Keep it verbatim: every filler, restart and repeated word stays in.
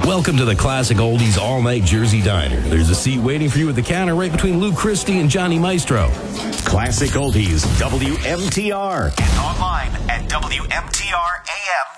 Welcome to the Classic Oldies All-Night Jersey Diner. There's a seat waiting for you at the counter right between Lou Christie and Johnny Maestro. Classic Oldies, W M T R. And online at W M T R A M